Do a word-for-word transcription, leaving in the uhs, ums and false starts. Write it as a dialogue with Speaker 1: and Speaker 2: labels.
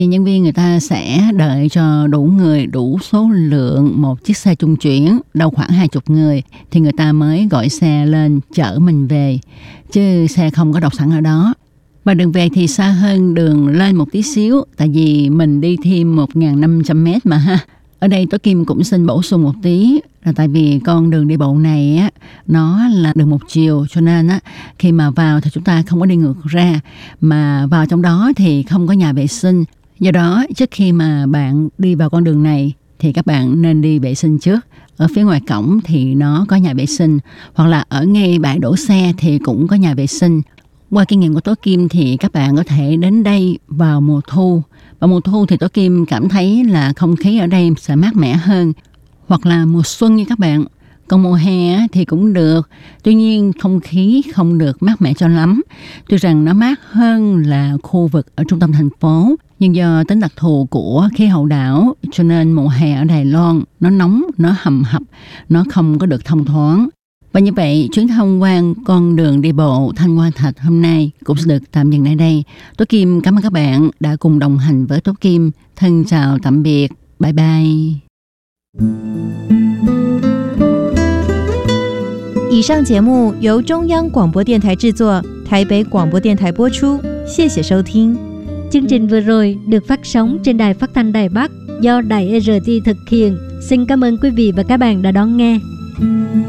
Speaker 1: Thì nhân viên người ta sẽ đợi cho đủ người, đủ số lượng một chiếc xe trung chuyển, đâu khoảng hai chục người, thì người ta mới gọi xe lên chở mình về. Chứ xe không có đậu sẵn ở đó. Và đường về thì xa hơn đường lên một tí xíu, tại vì mình đi thêm một nghìn năm trăm mét mà ha. Ở đây Tố Kim cũng xin bổ sung một tí, là tại vì con đường đi bộ này á, nó là đường một chiều, cho nên á, khi mà vào thì chúng ta không có đi ngược ra, mà vào trong đó thì không có nhà vệ sinh. Do đó, trước khi mà bạn đi vào con đường này thì các bạn nên đi vệ sinh trước. Ở phía ngoài cổng thì nó có nhà vệ sinh, hoặc là ở ngay bãi đổ xe thì cũng có nhà vệ sinh. Qua kinh nghiệm của Tố Kim thì các bạn có thể đến đây vào mùa thu. Vào mùa thu thì Tố Kim cảm thấy là không khí ở đây sẽ mát mẻ hơn. Hoặc là mùa xuân như các bạn. Còn mùa hè thì cũng được. Tuy nhiên không khí không được mát mẻ cho lắm. Tuy rằng nó mát hơn là khu vực ở trung tâm thành phố. Nhưng do tính đặc thù của khí hậu đảo, cho nên mùa hè ở Đài Loan nó nóng, nó hầm hập, nó không có được thông thoáng. Và như vậy, chuyến tham quan con đường đi bộ Thanh Hoa Thạch hôm nay cũng sẽ được tạm dừng tại đây. Tố Kim cảm ơn các bạn đã cùng đồng hành với Tố Kim. Thân chào tạm biệt. Bye bye.
Speaker 2: 以上节目由中央广播电台制作，台北广播电台播出。谢谢收听。
Speaker 3: Chương trình vừa rồi được phát sóng trên đài phát thanh Đài Bắc do đài rờ tê thực hiện. Xin cảm ơn quý vị và các bạn đã đón nghe.